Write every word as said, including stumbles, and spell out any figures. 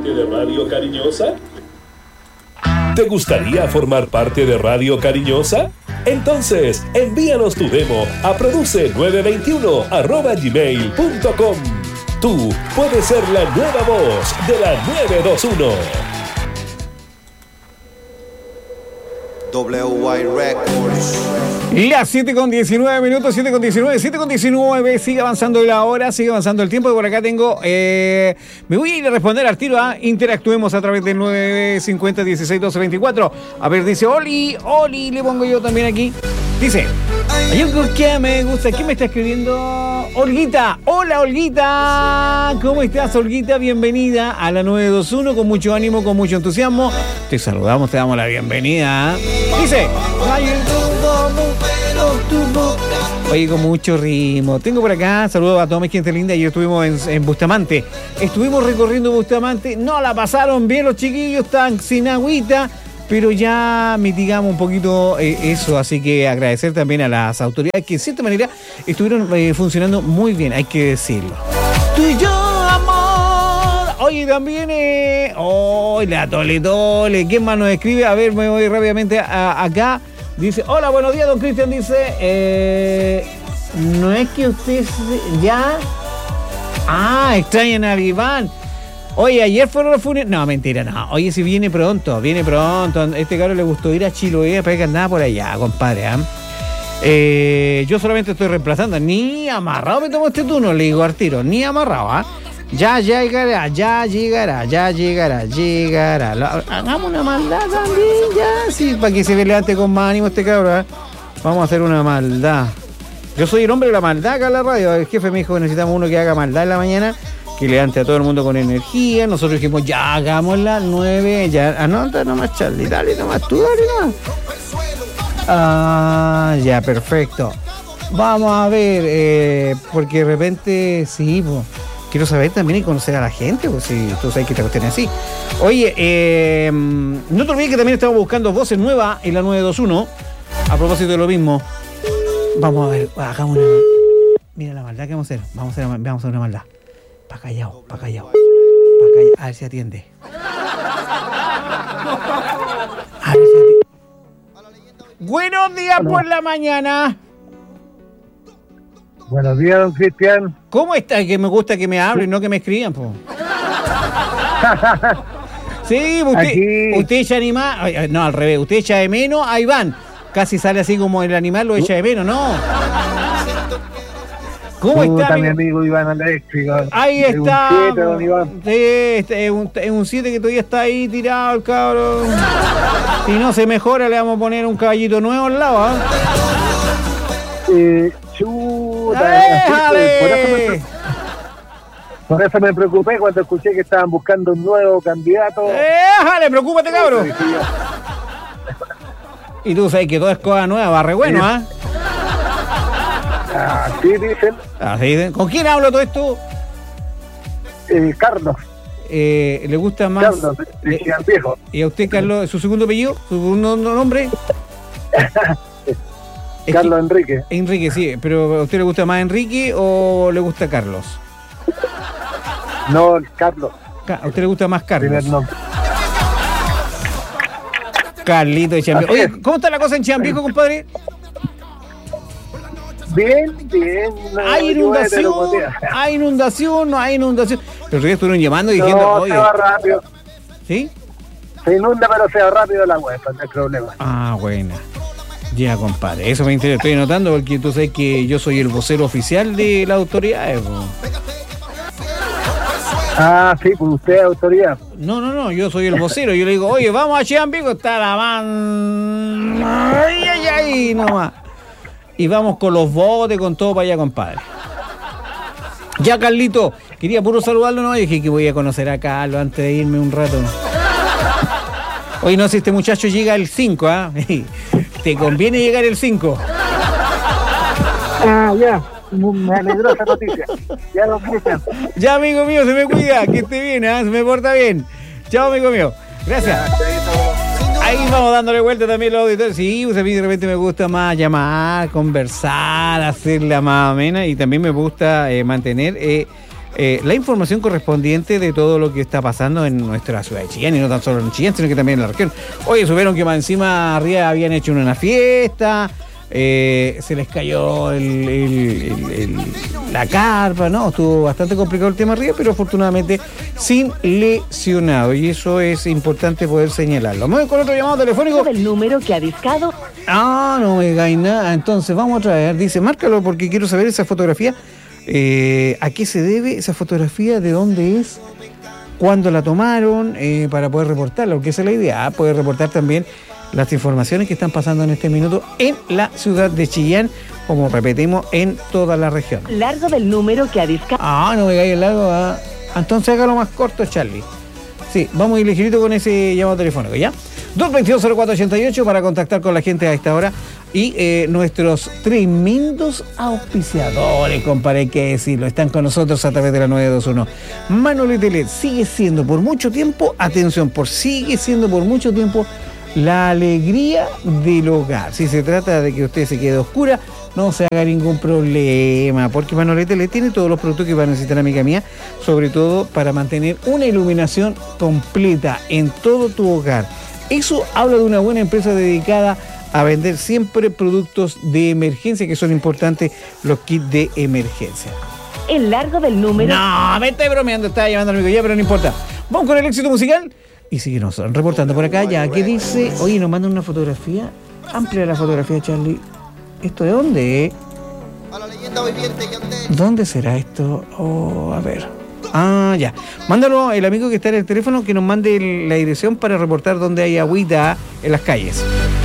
parte de Radio Cariñosa? ¿Te gustaría formar parte de Radio Cariñosa? Entonces, envíanos tu demo a produce nueve veintiuno arroba gmail punto com. Tú puedes ser la nueva voz de la nueve veintiuno. W Y Records. Las siete con diecinueve minutos, siete con diecinueve, siete con diecinueve, sigue avanzando la hora, sigue avanzando el tiempo. Y por acá tengo, eh, me voy a ir a responder al tiro a interactuemos a través del nueve cincuenta dieciséis doce veinticuatro. A ver, dice Oli, Oli, le pongo yo también aquí. Dice, hay algo que me gusta. ¿Quién me está escribiendo? Olguita. Hola, Olguita. ¿Cómo estás, Olguita? Bienvenida a la nueve veintiuno con mucho ánimo, con mucho entusiasmo. Te saludamos, te damos la bienvenida. Dice, oye, con mucho ritmo. Tengo por acá, saludos a toda mi gente linda. Ayer estuvimos en, en Bustamante. Estuvimos recorriendo Bustamante. No la pasaron bien los chiquillos, están sin agüita, pero ya mitigamos un poquito eh, eso. Así que agradecer también a las autoridades que, de cierta manera, estuvieron eh, funcionando muy bien, hay que decirlo. Tú y yo, amor. Oye, también, eh... oh, la tole tole. ¿Quién más nos escribe? A ver, me voy rápidamente a, a acá. Dice, hola, buenos días, don Cristian. Dice, eh, no es que usted ya... Ah, extrañan a Iván. Oye, ayer fueron los funerales. No, mentira, no. Oye, si viene pronto, viene pronto. Este cabrón le gustó ir a Chiloé para que andaba por allá, compadre. ¿eh? Eh, yo solamente estoy reemplazando. Ni amarrado me tomo este turno, le digo al tiro. Ni amarrado, ¿ah? ¿eh? Ya llegará, ya llegará, ya llegará, llegará. Lo, hagamos una maldad también, ya, sí, para que se levante con más ánimo este cabrón. ¿eh? Vamos a hacer una maldad. Yo soy el hombre de la maldad acá en la radio. El jefe me dijo que necesitamos uno que haga maldad en la mañana, que levante a todo el mundo con energía. Nosotros dijimos, ya hagámosla, nueve, ya, anota nomás, Charlie, dale nomás, tú dale nomás. Ah, ya, perfecto. Vamos a ver, eh, porque de repente, sí, pues. Quiero saber también y conocer a la gente, pues si tú sabes que te cuestiones así. Oye, eh, no te olvides que también estamos buscando voces nuevas en la nueve veintiuno. A propósito de lo mismo, vamos a ver, hagamos una... Mira la maldad que vamos a hacer. Vamos a hacer, vamos a hacer una maldad. Pa' callao, pa' callao. Pa' callao. A ver si atiende. A ver si atiende. Buenos días Hola. Por la mañana. Buenos días, don Cristian. ¿Cómo está? Que me gusta que me hablen, no que me escriban, po. Sí, usted, Aquí... usted echa animal, no, al revés, usted echa de menos a Iván. Casi sale así como el animal lo echa de menos, ¿no? ¿Cómo uh, está, mi amigo Iván Eléctrico? Ahí es está. Un siete, don Iván. Sí, es un, es un siete que todavía está ahí tirado el cabrón. Si no se mejora, le vamos a poner un caballito nuevo al lado, ¿eh? Eh, chuta, por eso, me, por eso me preocupé cuando escuché que estaban buscando un nuevo candidato. ¡Déjale, preocúpate, cabrón! Y tú sabes que todo es cosa nueva, barre bueno, ¿ah? ¿eh? Así dicen. Así dicen. ¿Con quién hablo todo esto? Eh, Carlos. Eh, ¿Le gusta más? Carlos, de Cian Viejo. ¿Y a usted, Carlos, su segundo apellido? ¿Su segundo nombre? Es Carlos que, Enrique. Enrique, sí, pero ¿a usted le gusta más Enrique o le gusta Carlos? No, Carlos. ¿A usted le gusta más Carlos? Primer nombre. Carlito de Chiambiejo. Oye, ¿cómo está la cosa en Chiambiejo, compadre? Bien, bien. No, hay inundación, hay inundación, no hay inundación. Pero todavía estuvieron llamando y no, diciendo, oye. Se va rápido. ¿Sí? Se inunda, pero se va rápido la web, no hay problema. Ah, buena. Ya, compadre, eso me interesa, estoy notando porque tú sabes que yo soy el vocero oficial de la autoridad. Ah, sí, pues usted es autoridad. No, no, no, yo soy el vocero, yo le digo, oye, vamos a Chiambiejo, está la man. Ay, ay, ay, nomás. Y vamos con los botes, con todo para allá, compadre. Ya, Carlito, quería puro saludarlo, ¿no? Y dije que voy a conocer a Carlos antes de irme un rato. Oye, no sé si este muchacho llega el cinco, ¿ah? ¿eh? Te conviene llegar el cinco. Ah, ya. Me alegró esa noticia. Ya, don Cristian. Ya, amigo mío, se me cuida. Que esté bien, ¿eh? Se me porta bien. Chao, amigo mío. Gracias. Ahí vamos dándole vuelta también a los auditores. Sí, pues a mí de repente me gusta más llamar, conversar, hacerla más amena. Y también me gusta eh, mantener... Eh, eh, la información correspondiente de todo lo que está pasando en nuestra ciudad de Chillán, y no tan solo en Chillán, sino que también en la región. Oye, supieron que más encima arriba habían hecho una fiesta, eh, se les cayó el, el, el, el, la carpa, ¿no? Estuvo bastante complicado el tema arriba, pero afortunadamente sin lesionado, y eso es importante poder señalarlo. Vamos con otro llamado telefónico. El número que ha discado. Ah, no me cae nada. Entonces vamos a traer, dice, márcalo porque quiero saber esa fotografía. Eh, ¿A qué se debe esa fotografía? ¿De dónde es? ¿Cuándo la tomaron? Eh, para poder reportarla, porque esa es la idea, ¿eh? Poder reportar también las informaciones que están pasando en este minuto en la ciudad de Chillán, como repetimos, en toda la región. Largo del número que ha discado. Ah, no me cae el largo. ¿eh? Entonces hágalo más corto, Charlie. Sí, vamos a ir ligerito con ese llamado telefónico, ¿ya? dos dos dos, cero cuatro ocho ocho para contactar con la gente a esta hora. Y eh, nuestros tremendos auspiciadores, compadre, hay que decirlo, están con nosotros a través de la nueve dos uno. Manolete L E D sigue siendo por mucho tiempo, atención, por sigue siendo por mucho tiempo la alegría del hogar. Si se trata de que usted se quede oscura, no se haga ningún problema, porque Manolete L E D tiene todos los productos que va a necesitar, amiga mía, sobre todo para mantener una iluminación completa en todo tu hogar. Eso habla de una buena empresa dedicada a vender siempre productos de emergencia, que son importantes, los kits de emergencia. El largo del número. No, me estoy bromeando, estaba llamando al amigo ya, pero no importa. Vamos con el éxito musical y síguenos reportando por acá ya. ¿Qué dice? Oye, nos mandan una fotografía. Amplia la fotografía, Charlie. ¿Esto de dónde? Eh? ¿Dónde será esto? Oh, a ver. Ah, ya. Mándalo el amigo que está en el teléfono, que nos mande la dirección para reportar dónde hay agüita en las calles.